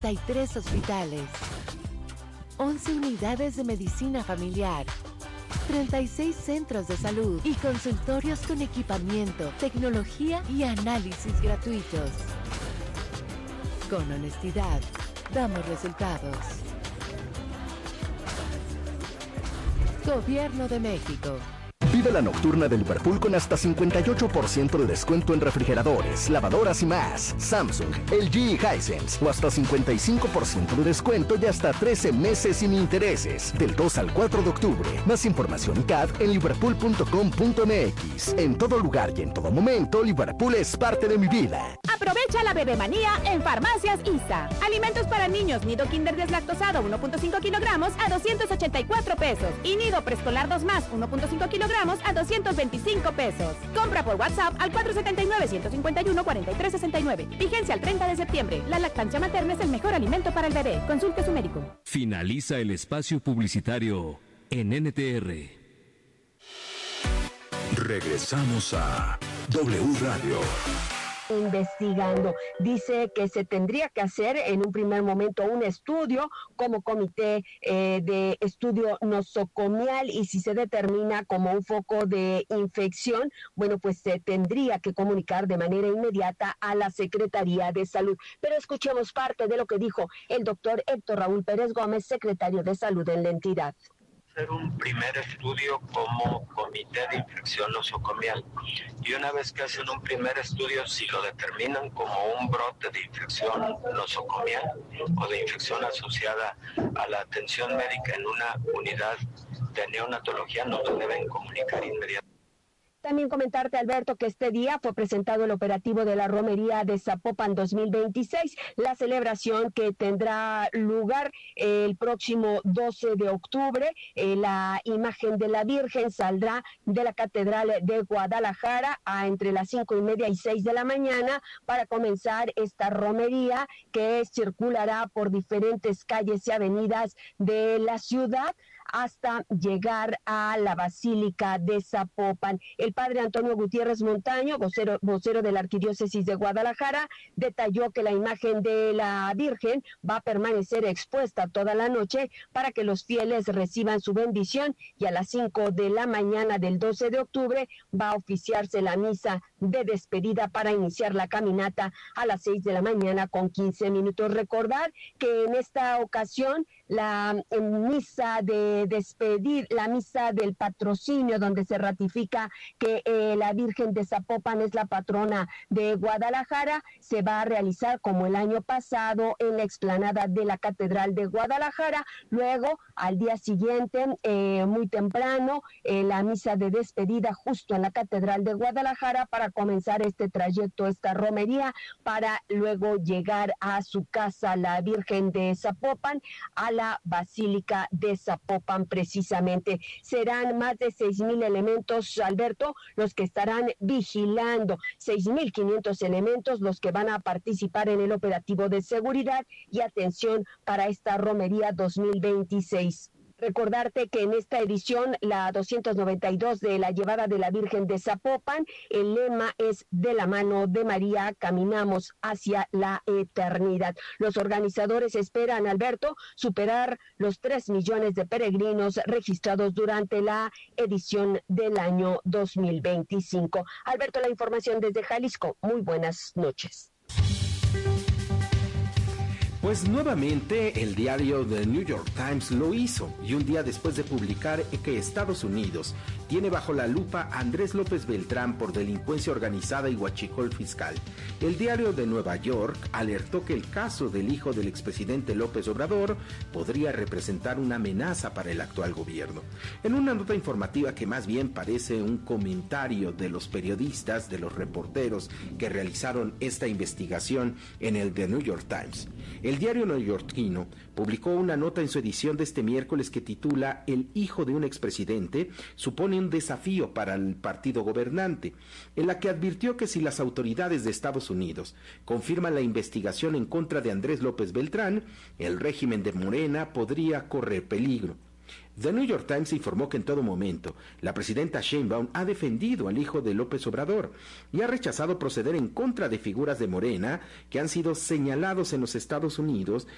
33 hospitales, 11 unidades de medicina familiar, 36 centros de salud y consultorios con equipamiento, tecnología y análisis gratuitos. Con honestidad, damos resultados. Gobierno de México. Vive la nocturna de Liverpool con hasta 58% de descuento en refrigeradores, lavadoras y más. Samsung, LG y Hisense. O hasta 55% de descuento y hasta 13 meses sin intereses. Del 2 al 4 de octubre. Más información y CAD en liverpool.com.mx. En todo lugar y en todo momento, Liverpool es parte de mi vida. Aprovecha la bebemanía en Farmacias ISA. Alimentos para niños, nido kinder deslactosado 1.5 kilogramos a 284 pesos. Y nido preescolar 2 más 1.5 kilogramos a 225 pesos. Compra por WhatsApp al 479-151-4369. Vigencia al 30 de septiembre. La lactancia materna es el mejor alimento para el bebé. Consulte a su médico. Finaliza el espacio publicitario en NTR. Regresamos a W Radio. Investigando. Dice que se tendría que hacer en un primer momento un estudio como comité de estudio nosocomial, y si se determina como un foco de infección, bueno, pues se tendría que comunicar de manera inmediata a la Secretaría de Salud. Pero escuchemos parte de lo que dijo el doctor Héctor Raúl Pérez Gómez, secretario de Salud en la entidad. Hacer un primer estudio como comité de infección nosocomial, y una vez que hacen un primer estudio, si lo determinan como un brote de infección nosocomial o de infección asociada a la atención médica en una unidad de neonatología, nos lo deben comunicar inmediatamente. También comentarte, Alberto, que este día fue presentado el operativo de la Romería de Zapopan 2026, la celebración que tendrá lugar el próximo 12 de octubre. La imagen de la Virgen saldrá de la Catedral de Guadalajara entre las 5:30 y 6 de la mañana para comenzar esta romería que circulará por diferentes calles y avenidas de la ciudad hasta llegar a la Basílica de Zapopan. El padre Antonio Gutiérrez Montaño, vocero de la Arquidiócesis de Guadalajara, detalló que la imagen de la Virgen va a permanecer expuesta toda la noche para que los fieles reciban su bendición, y a las 5 de la mañana del 12 de octubre va a oficiarse la misa de despedida para iniciar la caminata a las 6 de la mañana con 15 minutos. Recordar que en esta ocasión la misa de despedir, la misa del patrocinio, donde se ratifica que la Virgen de Zapopan es la patrona de Guadalajara, se va a realizar como el año pasado en la explanada de la Catedral de Guadalajara. Luego, al día siguiente, muy temprano, la misa de despedida justo en la Catedral de Guadalajara para comenzar este trayecto, esta romería, para luego llegar a su casa, la Virgen de Zapopan, a la Basílica de Zapopan precisamente. Serán más de 6,000 elementos, Alberto, los que estarán vigilando, 6,500 elementos los que van a participar en el operativo de seguridad y atención para esta romería 2026. Recordarte que en esta edición, la 292 de la llevada de la Virgen de Zapopan, el lema es: de la mano de María caminamos hacia la eternidad. Los organizadores esperan, Alberto, superar los 3 millones de peregrinos registrados durante la edición del año 2025. Alberto, la información desde Jalisco. Muy buenas noches. Pues nuevamente el diario The New York Times lo hizo, y un día después de publicar que Estados Unidos tiene bajo la lupa a Andrés López Beltrán por delincuencia organizada y huachicol fiscal, el diario de Nueva York alertó que el caso del hijo del expresidente López Obrador podría representar una amenaza para el actual gobierno. En una nota informativa que más bien parece un comentario de los periodistas, de los reporteros que realizaron esta investigación en el The New York Times, el diario neoyorquino publicó una nota en su edición de este miércoles que titula "El hijo de un expresidente supone un desafío para el partido gobernante", en la que advirtió que si las autoridades de Estados Unidos confirman la investigación en contra de Andrés López Beltrán, el régimen de Morena podría correr peligro. The New York Times informó que en todo momento la presidenta Sheinbaum ha defendido al hijo de López Obrador y ha rechazado proceder en contra de figuras de Morena que han sido señalados en los Estados Unidos